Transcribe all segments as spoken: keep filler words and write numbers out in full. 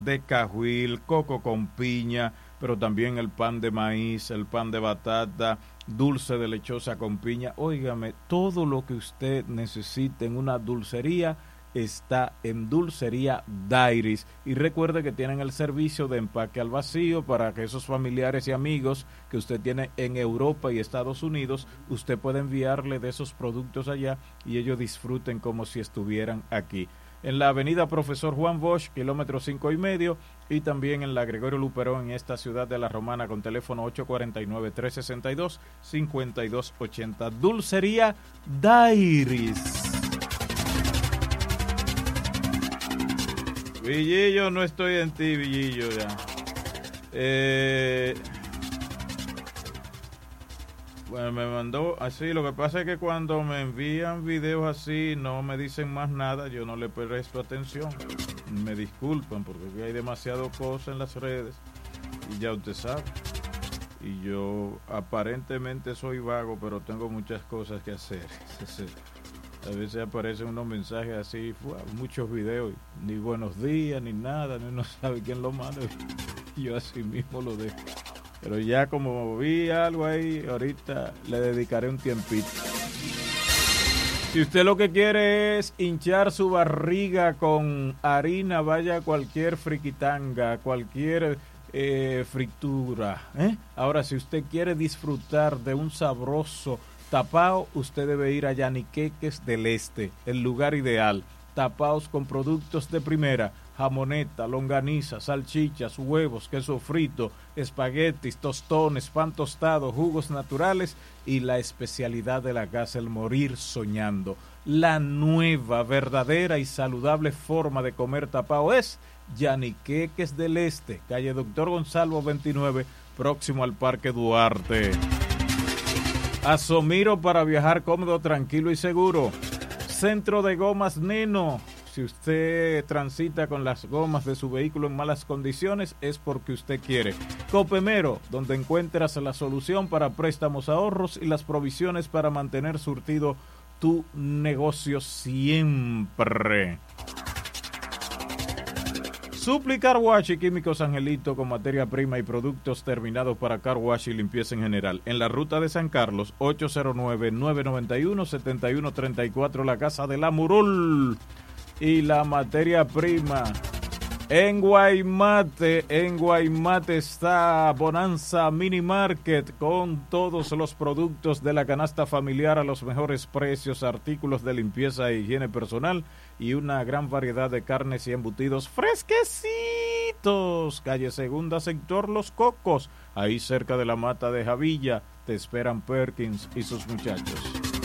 de cajuil, coco con piña, pero también el pan de maíz, el pan de batata, dulce de lechosa con piña. Óigame, todo lo que usted necesite en una dulcería está en Dulcería Dairis. Y recuerde que tienen el servicio de empaque al vacío para que esos familiares y amigos que usted tiene en Europa y Estados Unidos, usted puede enviarle de esos productos allá y ellos disfruten como si estuvieran aquí. En la avenida Profesor Juan Bosch, kilómetro cinco y medio, y también en la Gregorio Luperón, en esta ciudad de La Romana, con teléfono ocho cuatro nueve, tres seis dos, cinco dos ocho cero. Dulcería Dairis. Villillo, no estoy en ti, Villillo, ya. Eh... Bueno, me mandó así, lo que pasa es que cuando me envían videos así no me dicen más nada, yo no le presto atención, me disculpan porque hay demasiado cosas en las redes y ya usted sabe, y yo aparentemente soy vago pero tengo muchas cosas que hacer. A veces aparecen unos mensajes así, muchos videos, ni buenos días ni nada, ni no sabe quién lo manda, y yo así mismo lo dejo. Pero ya como vi algo ahí, ahorita le dedicaré un tiempito. Si usted lo que quiere es hinchar su barriga con harina, vaya a cualquier friquitanga, cualquier eh, fritura. ¿eh? Ahora, si usted quiere disfrutar de un sabroso tapao, usted debe ir a Yaniqueques del Este, el lugar ideal. Tapaos con productos de primera, jamoneta, longaniza, salchichas, huevos, queso frito, espaguetis, tostones, pan tostado, jugos naturales y la especialidad de la casa, el morir soñando. La nueva, verdadera y saludable forma de comer tapao es Yaniqueques del Este, calle Doctor Gonzalo veintinueve, próximo al Parque Duarte. Asomiro para viajar cómodo, tranquilo y seguro. Centro de Gomas Neno. Si usted transita con las gomas de su vehículo en malas condiciones, es porque usted quiere. Copemero, donde encuentras la solución para préstamos, ahorros y las provisiones para mantener surtido tu negocio siempre. Supli Car Wash y Químicos Angelito, con materia prima y productos terminados para car wash y limpieza en general. En la ruta de San Carlos, ocho cero nueve, nueve nueve uno, siete uno tres cuatro, la casa de la Murul. Y la materia prima en Guaymate, en Guaymate está Bonanza Mini Market, con todos los productos de la canasta familiar a los mejores precios, artículos de limpieza e higiene personal y una gran variedad de carnes y embutidos fresquecitos. Calle Segunda, sector Los Cocos, ahí cerca de la Mata de Javilla, te esperan Perkins y sus muchachos.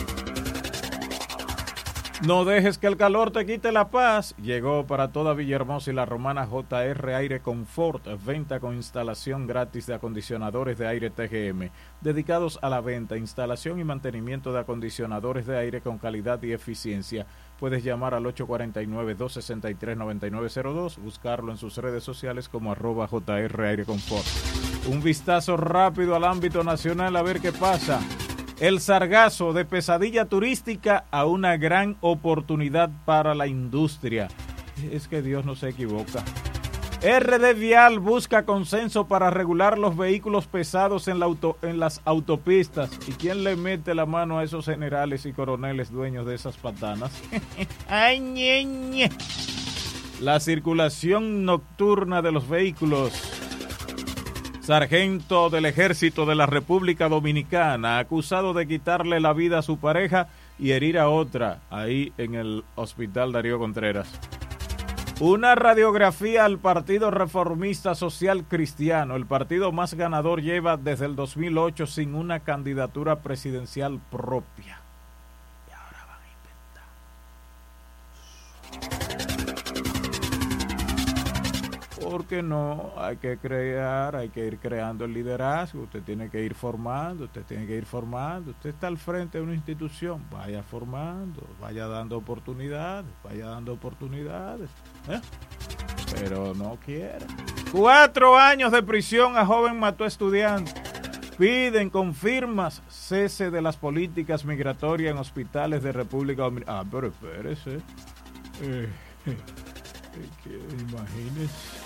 No dejes que el calor te quite la paz. Llegó para toda Villahermosa y La Romana J R Aire Confort, venta con instalación gratis de acondicionadores de aire T G M, dedicados a la venta, instalación y mantenimiento de acondicionadores de aire con calidad y eficiencia. Puedes llamar al ocho cuatro nueve, dos seis tres, nueve nueve cero dos, buscarlo en sus redes sociales como arroba J R Aire Confort. Un vistazo rápido al ámbito nacional a ver qué pasa. El sargazo, de pesadilla turística a una gran oportunidad para la industria. Es que Dios no se equivoca. R D Vial busca consenso para regular los vehículos pesados en, la auto, en las autopistas. ¿Y quién le mete la mano a esos generales y coroneles dueños de esas patanas? ¡Ay, ñe, ñe! La circulación nocturna de los vehículos. Sargento del Ejército de la República Dominicana, acusado de quitarle la vida a su pareja y herir a otra, ahí en el Hospital Darío Contreras. Una radiografía al Partido Reformista Social Cristiano. El partido más ganador lleva desde el dos mil ocho sin una candidatura presidencial propia. Y ahora van a inventar. Porque no, hay que crear, hay que ir creando el liderazgo, usted tiene que ir formando, usted tiene que ir formando, usted está al frente de una institución, vaya formando, vaya dando oportunidades, vaya dando oportunidades, ¿eh? Pero no quiere. Cuatro años de prisión a joven mató a estudiante. Piden con firmas cese de las políticas migratorias en hospitales de República Dominicana. Ah, pero espérese. Eh, eh, que imagínese.